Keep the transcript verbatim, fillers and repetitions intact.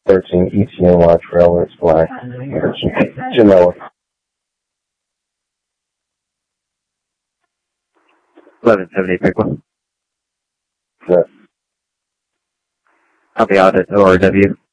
thirteen E T N Y trailer, it's black. Genoa. eleven seventy, Pickle. Yeah. Copy audit O R W.